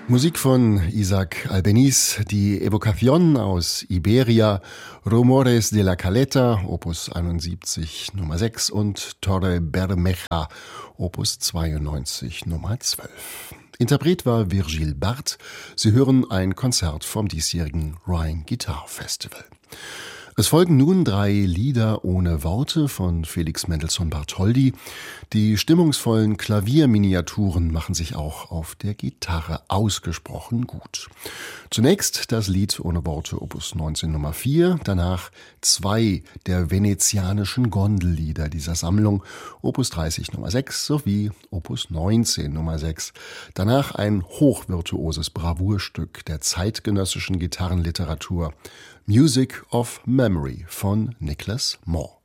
Musik von Isaac Albéniz, die Evocación aus Iberia, Rumores de la Caleta, Opus 71 Nummer 6 und Torre Bermeja, Opus 92 Nummer 12. Interpret war Virgil Barth. Sie hören ein Konzert vom diesjährigen Rhine Guitar Festival. Es folgen nun 3 Lieder ohne Worte von Felix Mendelssohn Bartholdy. Die stimmungsvollen Klavierminiaturen machen sich auch auf der Gitarre ausgesprochen gut. Zunächst das Lied ohne Worte Opus 19 Nummer 4, danach 2 der venezianischen Gondellieder dieser Sammlung, Opus 30 Nummer 6 sowie Opus 19 Nummer 6. Danach ein hochvirtuoses Bravourstück der zeitgenössischen Gitarrenliteratur, Music of Memory von Nicholas Moore.